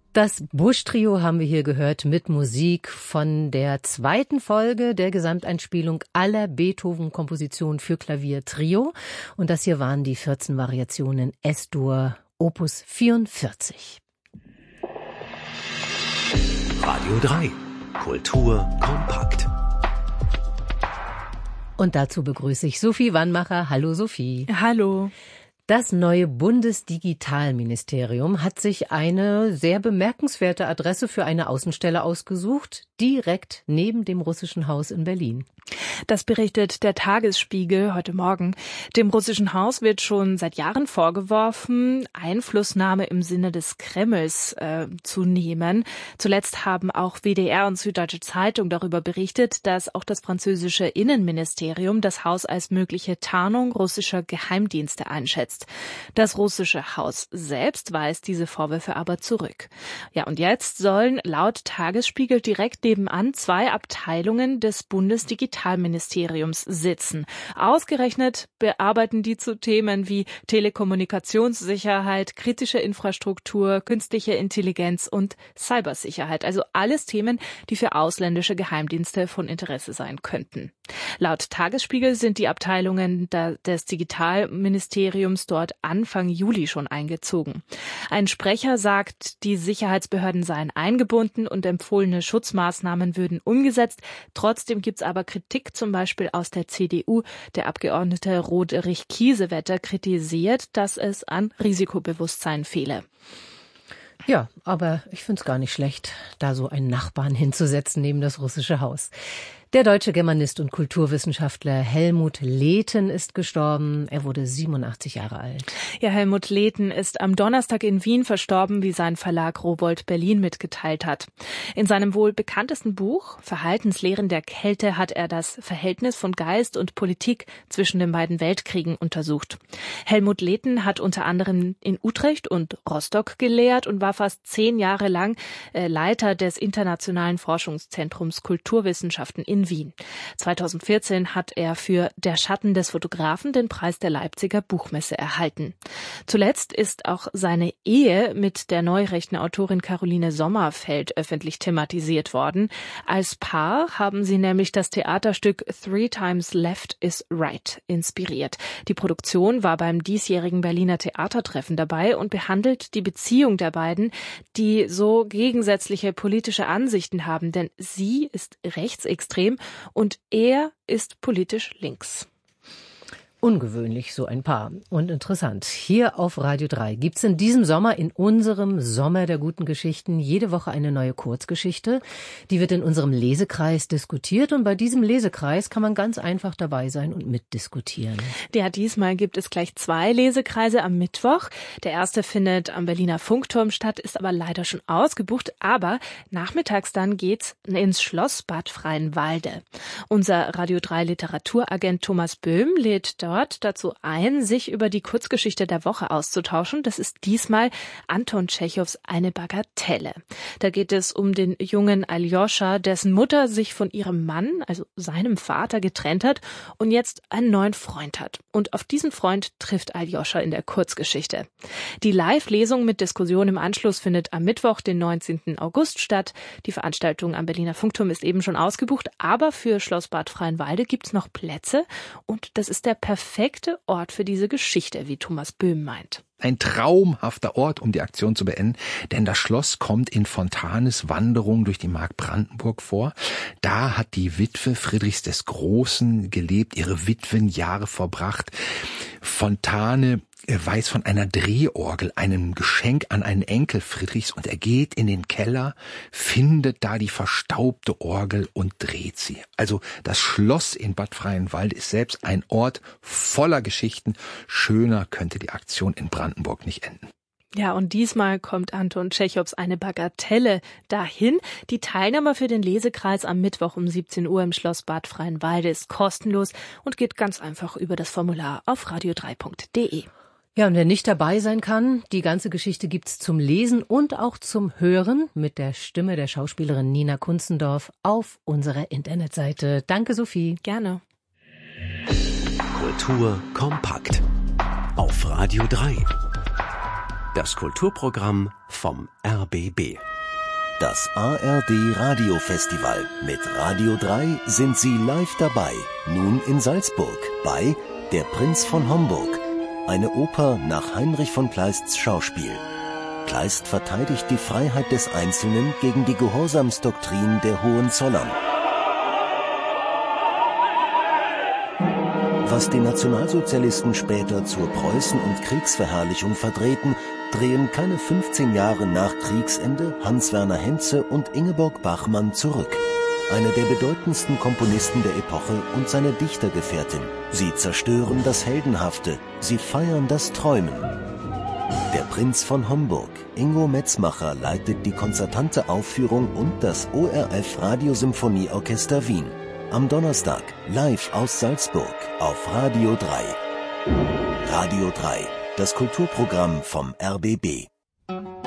Das Busch-Trio haben wir hier gehört mit Musik von der zweiten Folge der Gesamteinspielung aller Beethoven-Kompositionen für Klavier Trio. Und das hier waren die 14 Variationen S-Dur Opus 44. Radio 3. Kultur kompakt. Und dazu begrüße ich Sophie Wannmacher. Hallo Sophie. Hallo. Das neue Bundesdigitalministerium hat sich eine sehr bemerkenswerte Adresse für eine Außenstelle ausgesucht, direkt neben dem Russischen Haus in Berlin. Das berichtet der Tagesspiegel heute Morgen. Dem Russischen Haus wird schon seit Jahren vorgeworfen, Einflussnahme im Sinne des Kremls zu nehmen. Zuletzt haben auch WDR und Süddeutsche Zeitung darüber berichtet, dass auch das französische Innenministerium das Haus als mögliche Tarnung russischer Geheimdienste einschätzt. Das Russische Haus selbst weist diese Vorwürfe aber zurück. Ja, und jetzt sollen laut Tagesspiegel direkt nebenan 2 Abteilungen des Bundesdigitalministeriums sitzen. Ausgerechnet bearbeiten die zu Themen wie Telekommunikationssicherheit, kritische Infrastruktur, künstliche Intelligenz und Cybersicherheit. Also alles Themen, die für ausländische Geheimdienste von Interesse sein könnten. Laut Tagesspiegel sind die Abteilungen des Digitalministeriums dort Anfang Juli schon eingezogen. Ein Sprecher sagt, die Sicherheitsbehörden seien eingebunden und empfohlene Schutzmaßnahmen würden umgesetzt. Trotzdem gibt es aber Kritik, zum Beispiel aus der CDU. Der Abgeordnete Roderich Kiesewetter kritisiert, dass es an Risikobewusstsein fehle. Ja, aber ich finde es gar nicht schlecht, da so einen Nachbarn hinzusetzen neben das Russische Haus. Der deutsche Germanist und Kulturwissenschaftler Helmut Lehten ist gestorben. Er wurde 87 Jahre alt. Ja, Helmut Lehten ist am Donnerstag in Wien verstorben, wie sein Verlag Rowohlt Berlin mitgeteilt hat. In seinem wohl bekanntesten Buch Verhaltenslehren der Kälte hat er das Verhältnis von Geist und Politik zwischen den beiden Weltkriegen untersucht. Helmut Lehten hat unter anderem in Utrecht und Rostock gelehrt und war fast 10 Jahre lang Leiter des Internationalen Forschungszentrums Kulturwissenschaften in Wien. 2014 hat er für Der Schatten des Fotografen den Preis der Leipziger Buchmesse erhalten. Zuletzt ist auch seine Ehe mit der neurechten Autorin Caroline Sommerfeld öffentlich thematisiert worden. Als Paar haben sie nämlich das Theaterstück Three Times Left is Right inspiriert. Die Produktion war beim diesjährigen Berliner Theatertreffen dabei und behandelt die Beziehung der beiden, die so gegensätzliche politische Ansichten haben, denn sie ist rechtsextrem und er ist politisch links. Ungewöhnlich, so ein Paar. Und interessant. Hier auf Radio 3 gibt's in diesem Sommer, in unserem Sommer der guten Geschichten, jede Woche eine neue Kurzgeschichte. Die wird in unserem Lesekreis diskutiert und bei diesem Lesekreis kann man ganz einfach dabei sein und mitdiskutieren. Ja, diesmal gibt es gleich 2 Lesekreise am Mittwoch. Der erste findet am Berliner Funkturm statt, ist aber leider schon ausgebucht. Aber nachmittags dann geht's ins Schloss Bad Freienwalde. Unser Radio 3 Literaturagent Thomas Böhm lädt dort dazu ein, sich über die Kurzgeschichte der Woche auszutauschen. Das ist diesmal Anton Tschechows Eine Bagatelle. Da geht es um den jungen Aljoscha, dessen Mutter sich von ihrem Mann, also seinem Vater, getrennt hat und jetzt einen neuen Freund hat. Und auf diesen Freund trifft Aljoscha in der Kurzgeschichte. Die Live-Lesung mit Diskussion im Anschluss findet am Mittwoch, den 19. August statt. Die Veranstaltung am Berliner Funkturm ist eben schon ausgebucht, aber für Schloss Bad Freienwalde gibt's noch Plätze und das ist der perfekte Ort für diese Geschichte, wie Thomas Böhm meint. Ein traumhafter Ort, um die Aktion zu beenden, denn das Schloss kommt in Fontanes Wanderung durch die Mark Brandenburg vor. Da hat die Witwe Friedrichs des Großen gelebt, ihre Witwenjahre verbracht. Fontane weiß von einer Drehorgel, einem Geschenk an einen Enkel Friedrichs, und er geht in den Keller, findet da die verstaubte Orgel und dreht sie. Also das Schloss in Bad Freienwalde ist selbst ein Ort voller Geschichten. Schöner könnte die Aktion in Brandenburg nicht enden. Ja, und diesmal kommt Anton Tschechows Eine Bagatelle dahin. Die Teilnahme für den Lesekreis am Mittwoch um 17 Uhr im Schloss Bad Freienwalde ist kostenlos und geht ganz einfach über das Formular auf radio3.de. Ja, und wer nicht dabei sein kann, die ganze Geschichte gibt's zum Lesen und auch zum Hören mit der Stimme der Schauspielerin Nina Kunzendorf auf unserer Internetseite. Danke, Sophie. Gerne. Kultur kompakt auf Radio 3. Das Kulturprogramm vom RBB. Das ARD Radiofestival. Mit Radio 3 sind Sie live dabei. Nun in Salzburg bei Der Prinz von Homburg. Eine Oper nach Heinrich von Kleists Schauspiel. Kleist verteidigt die Freiheit des Einzelnen gegen die Gehorsamsdoktrin der Hohenzollern. Was die Nationalsozialisten später zur Preußen- und Kriegsverherrlichung verdrehten, drehen keine 15 Jahre nach Kriegsende Hans-Werner Henze und Ingeborg Bachmann zurück. Eine der bedeutendsten Komponisten der Epoche und seine Dichtergefährtin. Sie zerstören das Heldenhafte, sie feiern das Träumen. Der Prinz von Homburg. Ingo Metzmacher leitet die konzertante Aufführung und das ORF Radiosymphonieorchester Wien. Am Donnerstag, live aus Salzburg auf Radio 3. Radio 3, das Kulturprogramm vom RBB.